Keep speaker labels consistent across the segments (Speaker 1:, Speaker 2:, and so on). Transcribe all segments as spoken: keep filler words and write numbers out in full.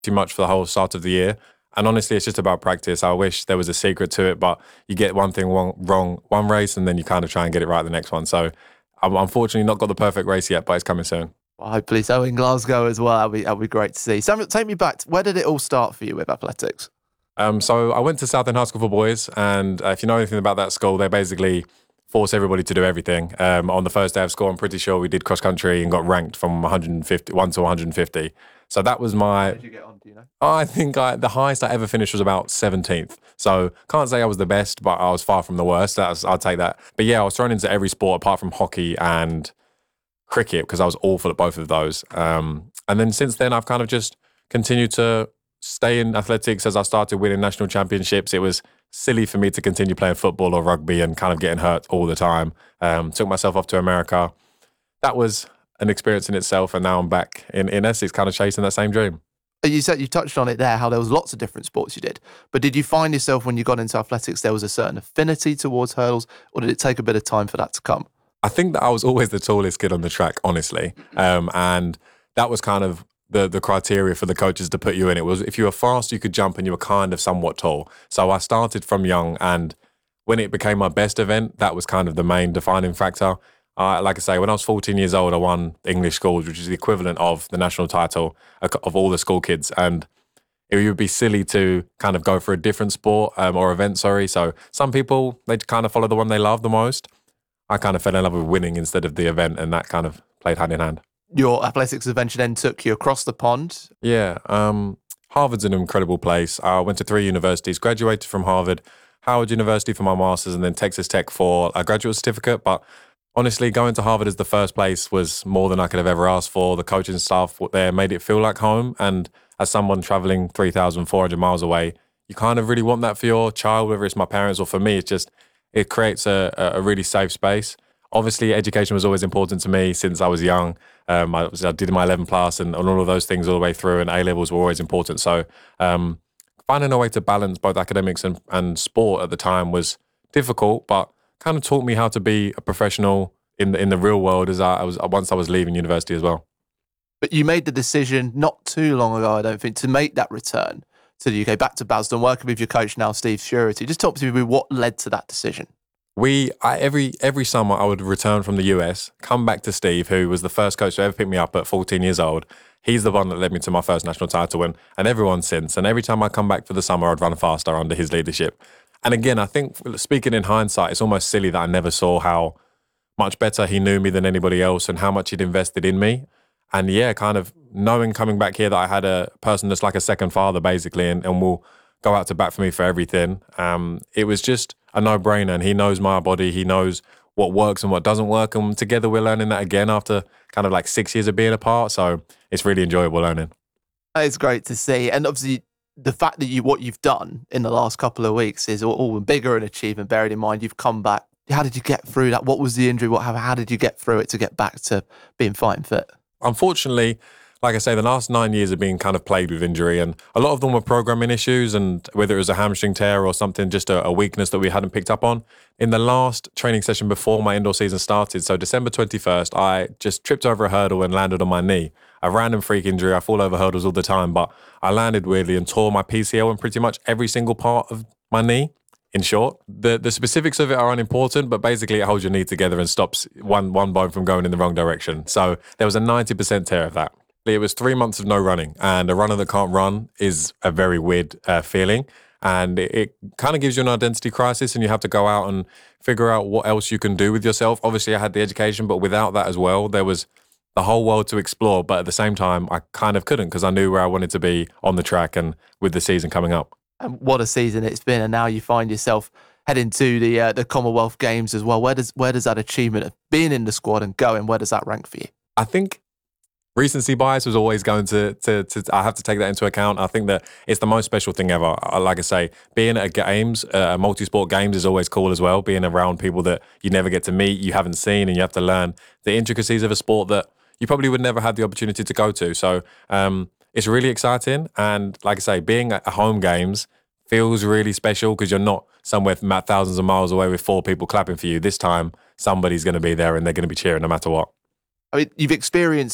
Speaker 1: too much for the whole start of the year. And honestly, it's just about practice. I wish there was a secret to it, but you get one thing wrong, wrong one race and then you kind of try and get it right the next one. So I've unfortunately not got the perfect race yet, but it's coming soon.
Speaker 2: Well, hopefully so in Glasgow as well. That'll be, that'll be great to see. Samuel, take me back. Where did it all start for you with athletics?
Speaker 1: Um, so I went to Southend High School for Boys, and uh, if you know anything about that school, they basically force everybody to do everything. Um, on the first day of school, I'm pretty sure we did cross country and got ranked from one hundred fifty, one to one hundred fifty. So that was my...
Speaker 2: How did you get on, do you know?
Speaker 1: I think I, the highest I ever finished was about seventeenth. So can't say I was the best, but I was far from the worst. That was, I'll take that. But yeah, I was thrown into every sport apart from hockey and cricket because I was awful at both of those. Um, and then since then, I've kind of just continued to stay in athletics. As I started winning national championships, it was silly for me to continue playing football or rugby and kind of getting hurt all the time. Um, took myself off to America. That was an experience in itself, and now I'm back in, in Essex kind of chasing that same dream.
Speaker 2: You said you touched on it there, how there was lots of different sports you did. But did you find yourself when you got into athletics, there was a certain affinity towards hurdles, or did it take a bit of time for that to come?
Speaker 1: I think that I was always the tallest kid on the track, honestly. Um, and that was kind of the the criteria for the coaches to put you in. It was if you were fast, you could jump, and you were kind of somewhat tall. So I started from young, and when it became my best event, that was kind of the main defining factor. Uh, like I say, when I was fourteen years old, I won English schools, which is the equivalent of the national title of all the school kids. And it would be silly to kind of go for a different sport um, or event, sorry. So some people, they kind of follow the one they love the most. I kind of fell in love with winning instead of the event, and that kind of played hand in hand.
Speaker 2: Your athletics adventure then took you across the pond.
Speaker 1: Yeah, um, Harvard's an incredible place. I went to three universities, graduated from Harvard, Howard University for my master's, and then Texas Tech for a graduate certificate. But honestly, going to Harvard as the first place was more than I could have ever asked for. The coaching staff there made it feel like home. And as someone traveling three thousand four hundred miles away, you kind of really want that for your child, whether it's my parents or for me. It's just, it creates a, a really safe space. Obviously, education was always important to me since I was young. Um, I, was, I did my eleven plus and, and all of those things all the way through, and A-levels were always important. So um, finding a way to balance both academics and, and sport at the time was difficult, but kind of taught me how to be a professional in the, in the real world as I, I was once I was leaving university as well.
Speaker 2: But you made the decision not too long ago, I don't think, to make that return to the U K, back to Basildon, working with your coach now, Steve Surety. Just talk to me what led to that decision.
Speaker 1: We I, every every summer I would return from the U S, come back to Steve, who was the first coach to ever pick me up at fourteen years old. He's the one that led me to my first national title win, and everyone since. And every time I come back for the summer, I'd run faster under his leadership. And again, I think speaking in hindsight, it's almost silly that I never saw how much better he knew me than anybody else and how much he'd invested in me. And yeah, kind of knowing coming back here that I had a person that's like a second father, basically, and, and will go out to bat for me for everything. Um, it was just a no-brainer, and he knows my body. He knows what works and what doesn't work, and together we're learning that again after kind of like six years of being apart. So it's really enjoyable learning.
Speaker 2: It's great to see, and obviously the fact that you what you've done in the last couple of weeks is all, all bigger an achievement. Bearing in mind you've come back, how did you get through that? What was the injury? What how, how did you get through it to get back to being fighting fit?
Speaker 1: Unfortunately, like I say, the last nine years have been kind of plagued with injury, and a lot of them were programming issues, and whether it was a hamstring tear or something, just a, a weakness that we hadn't picked up on. In the last training session before my indoor season started, so December twenty-first, I just tripped over a hurdle and landed on my knee. A random freak injury. I fall over hurdles all the time, but I landed weirdly and tore my P C L in pretty much every single part of my knee. In short, the the specifics of it are unimportant, but basically it holds your knee together and stops one one bone from going in the wrong direction. So there was a ninety percent tear of that. It was three months of no running, and a runner that can't run is a very weird uh, feeling, and it, it kind of gives you an identity crisis, and you have to go out and figure out what else you can do with yourself. Obviously, I had the education, but without that as well, there was the whole world to explore, but at the same time, I kind of couldn't because I knew where I wanted to be on the track and with the season coming up.
Speaker 2: And what a season it's been, and now you find yourself heading to the uh, the Commonwealth Games as well. Where does where does that achievement of being in the squad and going, where does that rank for you?
Speaker 1: I think recency bias was always going to, to, to, I have to take that into account. I think that it's the most special thing ever. Like I say, being at games, uh, multi-sport games is always cool as well. Being around people that you never get to meet, you haven't seen, and you have to learn the intricacies of a sport that you probably would never have the opportunity to go to. So um, it's really exciting. And like I say, being at home games feels really special because you're not somewhere thousands of miles away with four people clapping for you. This time, somebody's going to be there and they're going to be cheering no matter what.
Speaker 2: I mean, you've experienced that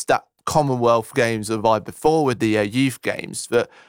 Speaker 2: Commonwealth Games have I before with the uh, youth games, but